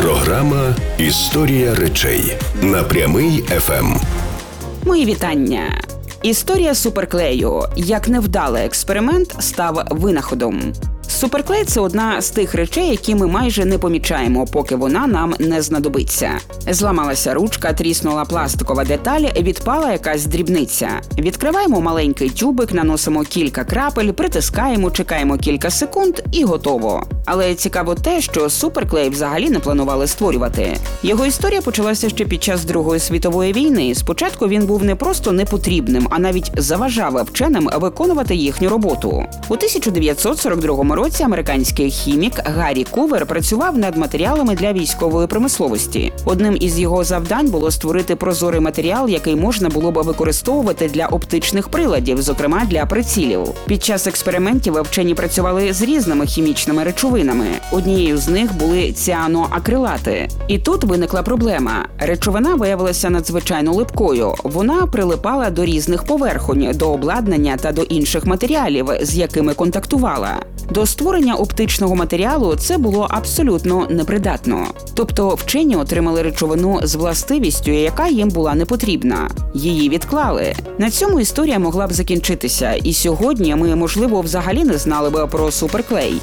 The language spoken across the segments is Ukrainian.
Програма «Історія речей» на Прямий ФМ. Мої вітання. Історія суперклею, як невдалий експеримент, став винаходом. Суперклей – це одна з тих речей, які ми майже не помічаємо, поки вона нам не знадобиться. Зламалася ручка, тріснула пластикова деталь, відпала якась дрібниця. Відкриваємо маленький тюбик, наносимо кілька крапель, притискаємо, чекаємо кілька секунд і готово. Але цікаво те, що суперклей взагалі не планували створювати. Його історія почалася ще під час Другої світової війни. Спочатку він був не просто непотрібним, а навіть заважав вченим виконувати їхню роботу. У 1942 році американський хімік Гаррі Кувер працював над матеріалами для військової промисловості. Одним із його завдань було створити прозорий матеріал, який можна було б використовувати для оптичних приладів, зокрема для прицілів. Під час експериментів вчені працювали з різними хімічними речовинами. Однією з них були ціаноакрилати. І тут виникла проблема. Речовина виявилася надзвичайно липкою. Вона прилипала до різних поверхонь, до обладнання та до інших матеріалів, з якими контактувала. До створення оптичного матеріалу це було абсолютно непридатно. Тобто вчені отримали речовину з властивістю, яка їм була не потрібна. Її відклали. На цьому історія могла б закінчитися, і сьогодні ми, можливо, взагалі не знали б про суперклей.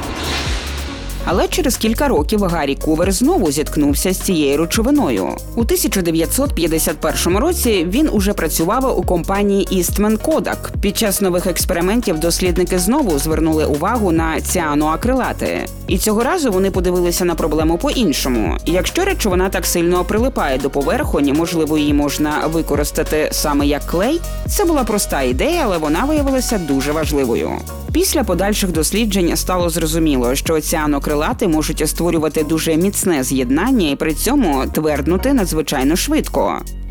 Але через кілька років Гаррі Кувер знову зіткнувся з цією речовиною. У 1951 році він уже працював у компанії Eastman Kodak. Під час нових експериментів дослідники знову звернули увагу на ціаноакрилати. І цього разу вони подивилися на проблему по-іншому. Якщо речовина так сильно прилипає до поверхонь, можливо, її можна використати саме як клей? Це була проста ідея, але вона виявилася дуже важливою. Після подальших досліджень стало зрозуміло, що ціанокрилати можуть створювати дуже міцне з'єднання і при цьому тверднути надзвичайно швидко. У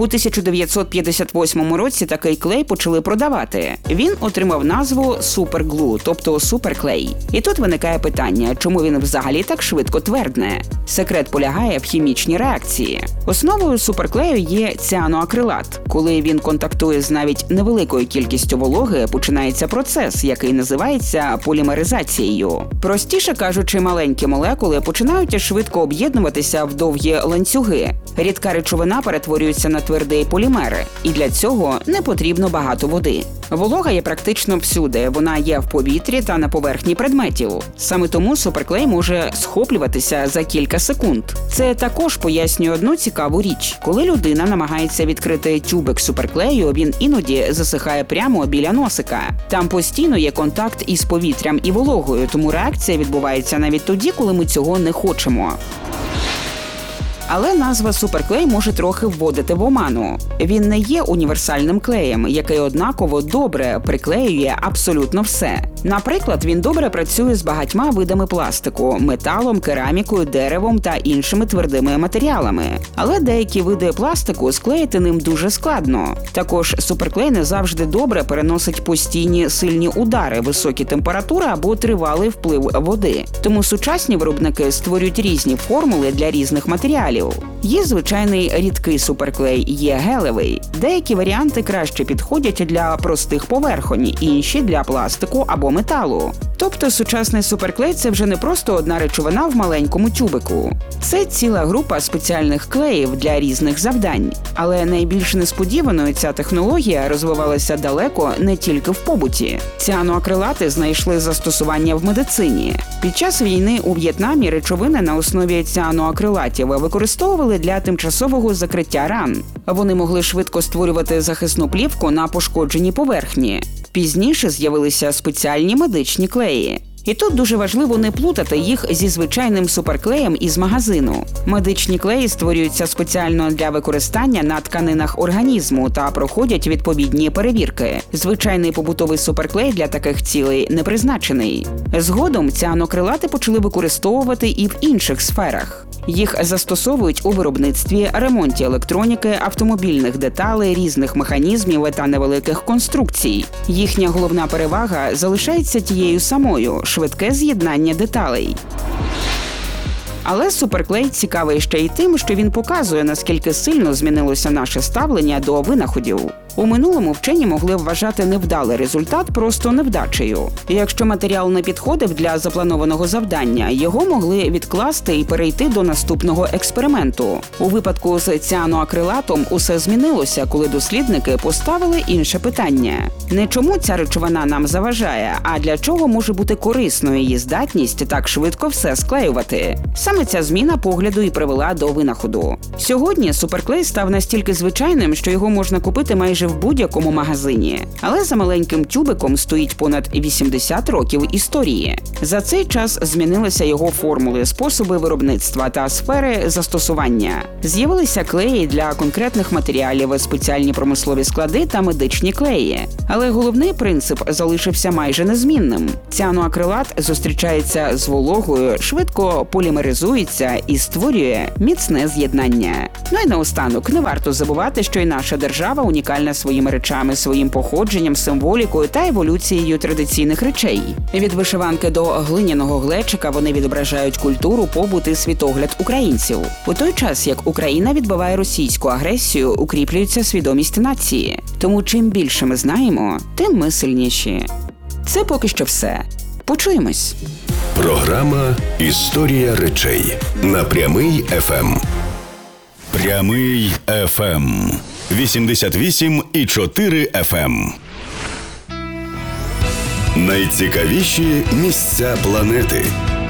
1958 році такий клей почали продавати. Він отримав назву суперглу, тобто суперклей. І тут виникає питання, чому він взагалі так швидко твердне? Секрет полягає в хімічній реакції. Основою суперклею є ціаноакрилат. Коли він контактує з навіть невеликою кількістю вологи, починається процес, який називається полімеризацією. Простіше кажучи, маленькі молекули починають швидко об'єднуватися в довгі ланцюги. Рідка речовина перетворюється на твердий полімер, і для цього не потрібно багато води. Волога є практично всюди, вона є в повітрі та на поверхні предметів. Саме тому суперклей може схоплюватися за кілька секунд. Це також пояснює одну цікаву річ. Коли людина намагається відкрити тюбик суперклею, він іноді засихає прямо біля носика. Там постійно є контакт із повітрям і вологою, тому реакція відбувається навіть тоді, коли ми цього не хочемо. Але назва суперклей може трохи вводити в оману. Він не є універсальним клеєм, який однаково добре приклеює абсолютно все. Наприклад, він добре працює з багатьма видами пластику – металом, керамікою, деревом та іншими твердими матеріалами. Але деякі види пластику склеїти ним дуже складно. Також суперклей не завжди добре переносить постійні сильні удари, високі температури або тривалий вплив води. Тому сучасні виробники створюють різні формули для різних матеріалів. Є звичайний рідкий суперклей, є гелевий. Деякі варіанти краще підходять для простих поверхонь, інші – для пластику або металу. Тобто сучасний суперклей – це вже не просто одна речовина в маленькому тюбику. Це ціла група спеціальних клеїв для різних завдань. Але найбільш несподіваною ця технологія розвивалася далеко не тільки в побуті. Ціаноакрилати знайшли застосування в медицині. Під час війни у В'єтнамі речовини на основі ціаноакрилатів використовували для тимчасового закриття ран. Вони могли швидко створювати захисну плівку на пошкодженій поверхні. Пізніше з'явилися спеціальні медичні клеї. І тут дуже важливо не плутати їх зі звичайним суперклеєм із магазину. Медичні клеї створюються спеціально для використання на тканинах організму та проходять відповідні перевірки. Звичайний побутовий суперклей для таких цілей не призначений. Згодом ціанокрилати почали використовувати і в інших сферах. Їх застосовують у виробництві, ремонті електроніки, автомобільних деталей, різних механізмів та невеликих конструкцій. Їхня головна перевага залишається тією самою – швидке з'єднання деталей. Але суперклей цікавий ще й тим, що він показує, наскільки сильно змінилося наше ставлення до винаходів. У минулому вчені могли вважати невдалий результат просто невдачею. Якщо матеріал не підходив для запланованого завдання, його могли відкласти і перейти до наступного експерименту. У випадку з ціаноакрилатом усе змінилося, коли дослідники поставили інше питання. Не чому ця речовина нам заважає, а для чого може бути корисною її здатність так швидко все склеювати. Саме ця зміна погляду і привела до винаходу. Сьогодні суперклей став настільки звичайним, що його можна купити майже в будь-якому магазині. Але за маленьким тюбиком стоїть понад 80 років історії. За цей час змінилися його формули, способи виробництва та сфери застосування. З'явилися клеї для конкретних матеріалів, спеціальні промислові склади та медичні клеї. Але головний принцип залишився майже незмінним. Ціаноакрилат зустрічається з вологою, швидко полімеризується і створює міцне з'єднання. Ну і наостанок, не варто забувати, що і наша держава унікальна своїми речами, своїм походженням, символікою та еволюцією традиційних речей. Від вишиванки до глиняного глечика вони відображають культуру, побут і світогляд українців. У той час, як Україна відбиває російську агресію, укріплюється свідомість нації. Тому чим більше ми знаємо, тим ми сильніші. Це поки що все. Почуємось. Програма «Історія речей» на Прямий ФМ. Прямий ФМ. 88,4 ФМ. Найцікавіші місця планети.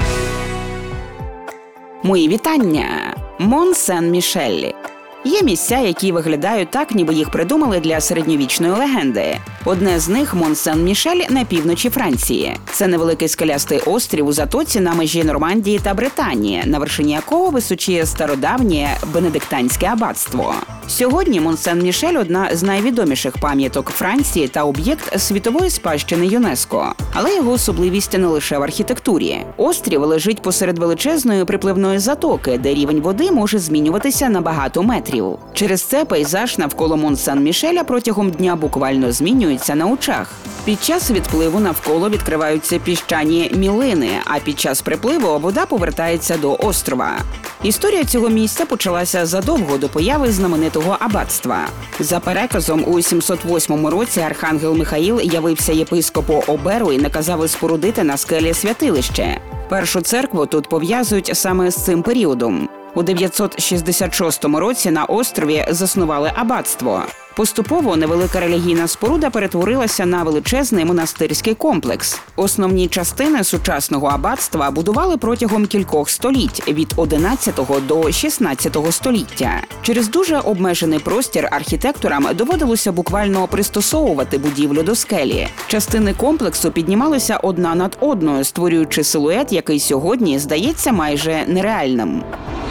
Мої вітання! Мон-Сен-Мішель. Є місця, які виглядають так, ніби їх придумали для середньовічної легенди. Одне з них – Мон-Сен-Мішель на півночі Франції. Це невеликий скелястий острів у затоці на межі Нормандії та Британії, на вершині якого височіє стародавнє бенедиктанське аббатство. Сьогодні Мон-Сен-Мішель – одна з найвідоміших пам'яток Франції та об'єкт світової спадщини ЮНЕСКО. Але його особливість не лише в архітектурі. Острів лежить посеред величезної припливної затоки, де рівень води може змінюватися на багато метрів. Через це пейзаж навколо Мон-Сен-Мішеля протягом дня буквально змінюється на очах. Під час відпливу навколо відкриваються піщані мілини, а під час припливу вода повертається до острова. Історія цього місця почалася задовго до появи знаменитого аббатства. За переказом, у 708 році архангел Михаїл явився єпископу Оберу і наказав спорудити на скелі святилище. Першу церкву тут пов'язують саме з цим періодом. У 966 році на острові заснували аббатство. Поступово невелика релігійна споруда перетворилася на величезний монастирський комплекс. Основні частини сучасного аббатства будували протягом кількох століть – від 11 до 16 століття. Через дуже обмежений простір архітекторам доводилося буквально пристосовувати будівлю до скелі. Частини комплексу піднімалися одна над одною, створюючи силует, який сьогодні здається майже нереальним.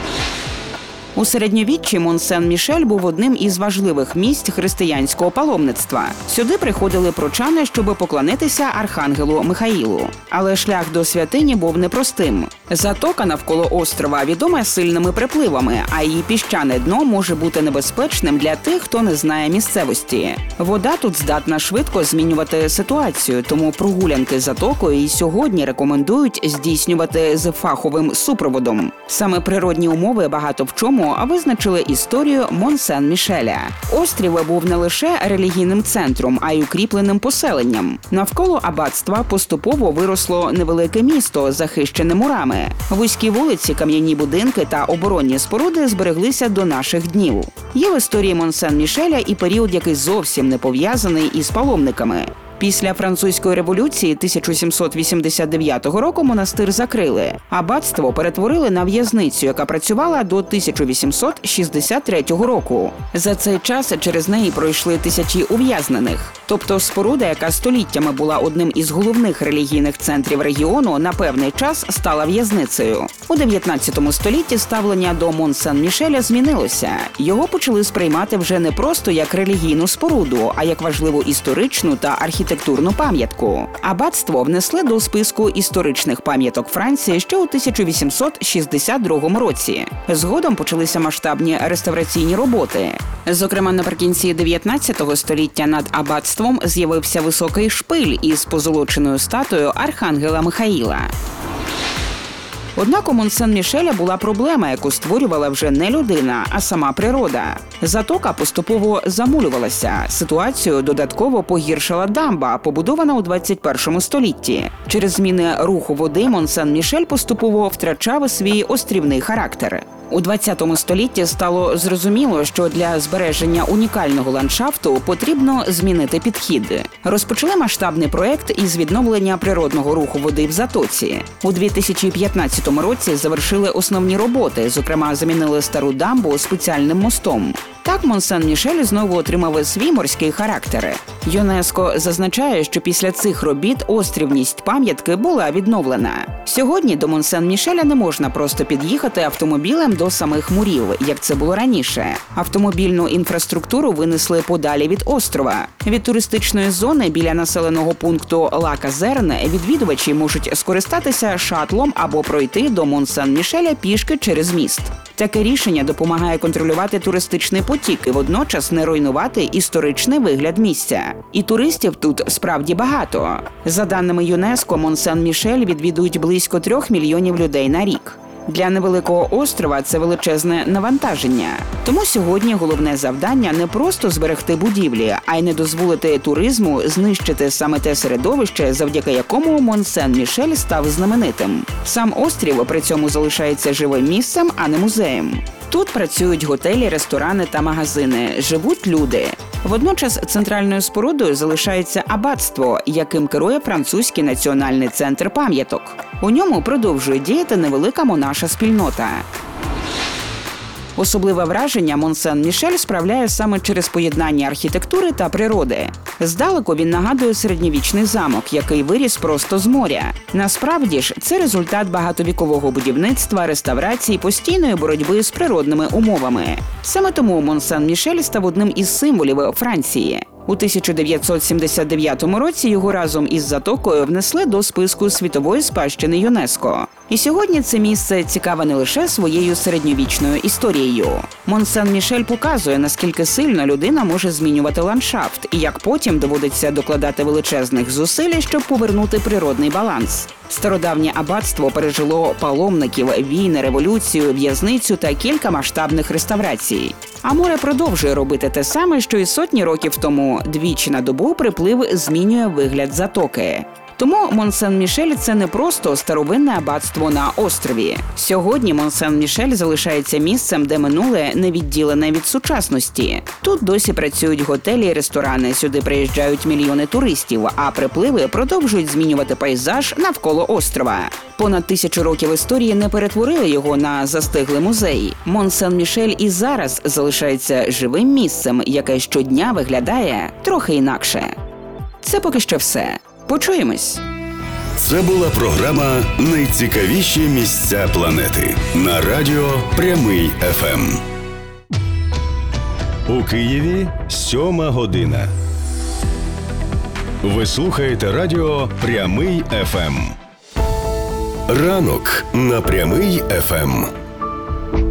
У середньовіччі Мон-Сен-Мішель був одним із важливих місць християнського паломництва. Сюди приходили прочани, щоб поклонитися архангелу Михаїлу. Але шлях до святині був непростим. Затока навколо острова відома сильними припливами, а її піщане дно може бути небезпечним для тих, хто не знає місцевості. Вода тут здатна швидко змінювати ситуацію, тому прогулянки затокою і сьогодні рекомендують здійснювати з фаховим супроводом. Саме природні умови багато в чому визначили історію Мон-Сен-Мішеля. Острів був не лише релігійним центром, а й укріпленим поселенням. Навколо аббатства поступово виросло невелике місто, захищене мурами. Вузькі вулиці, кам'яні будинки та оборонні споруди збереглися до наших днів. Є в історії Мон-Сен-Мішеля і період, який зовсім не пов'язаний із паломниками. Після французької революції 1789 року монастир закрили. Аббатство перетворили на в'язницю, яка працювала до 1863 року. За цей час через неї пройшли тисячі ув'язнених. Тобто споруда, яка століттями була одним із головних релігійних центрів регіону, на певний час стала в'язницею. У 19 столітті ставлення до Мон-Сен-Мішеля змінилося. Його почали сприймати вже не просто як релігійну споруду, а як важливу історичну та архітектурну пам'ятку. Аббатство внесли до списку історичних пам'яток Франції ще у 1862 році. Згодом почалися масштабні реставраційні роботи. Зокрема, наприкінці 19 століття над аббатством з'явився високий шпиль із позолоченою статуєю архангела Михаїла. Однак у Мон-Сен-Мішеля була проблема, яку створювала вже не людина, а сама природа. Затока поступово замулювалася. Ситуацію додатково погіршила дамба, побудована у 21 столітті. Через зміни руху води Мон-Сен-Мішель поступово втрачав свій острівний характер. У 20 столітті стало зрозуміло, що для збереження унікального ландшафту потрібно змінити підхід. Розпочали масштабний проект із відновлення природного руху води в затоці. У 2015 році завершили основні роботи, зокрема замінили стару дамбу спеціальним мостом. Так Мон-Сен-Мішель знову отримав свій морський характер. ЮНЕСКО зазначає, що після цих робіт острівність пам'ятки була відновлена. Сьогодні до Мон-Сен-Мішеля не можна просто під'їхати автомобілем до самих мурів, як це було раніше. Автомобільну інфраструктуру винесли подалі від острова. Від туристичної зони біля населеного пункту Ла-Казерн відвідувачі можуть скористатися шатлом або пройти до Мон-Сен-Мішеля пішки через міст. Таке рішення допомагає контролювати туристичний потік і водночас не руйнувати історичний вигляд місця. І туристів тут справді багато. За даними ЮНЕСКО, Мон-Сен-Мішель відвідують близько 3 мільйонів людей на рік. Для невеликого острова це величезне навантаження. Тому сьогодні головне завдання не просто зберегти будівлі, а й не дозволити туризму знищити саме те середовище, завдяки якому Мон-Сен-Мішель став знаменитим. Сам острів при цьому залишається живим місцем, а не музеєм. Тут працюють готелі, ресторани та магазини, живуть люди. Водночас центральною спорудою залишається аббатство, яким керує французький національний центр пам'яток. У ньому продовжує діяти невелика монаша спільнота. Особливе враження Мон-Сен-Мішель справляє саме через поєднання архітектури та природи. Здалеку він нагадує середньовічний замок, який виріс просто з моря. Насправді ж, це результат багатовікового будівництва, реставрації, постійної боротьби з природними умовами. Саме тому Мон-Сен-Мішель став одним із символів Франції. У 1979 році його разом із затокою внесли до списку світової спадщини ЮНЕСКО. І сьогодні це місце цікаве не лише своєю середньовічною історією. Мон-Сен-Мішель показує, наскільки сильно людина може змінювати ландшафт і як потім доводиться докладати величезних зусиль, щоб повернути природний баланс. Стародавнє аббатство пережило паломників, війни, революцію, в'язницю та кілька масштабних реставрацій. А море продовжує робити те саме, що й сотні років тому. Двічі на добу приплив змінює вигляд затоки. Тому Мон-Сен-Мішель – це не просто старовинне аббатство на острові. Сьогодні Мон-Сен-Мішель залишається місцем, де минуле не відділене від сучасності. Тут досі працюють готелі і ресторани, сюди приїжджають мільйони туристів, а припливи продовжують змінювати пейзаж навколо острова. Понад 1000 років історії не перетворили його на застиглий музей. Мон-Сен-Мішель і зараз залишається живим місцем, яке щодня виглядає трохи інакше. Це поки що все. Почуємось. Це була програма «Найцікавіші місця планети» на радіо «Прямий ФМ». У Києві 7 година. Ви слухаєте радіо «Прямий ФМ». Ранок на «Прямий ФМ».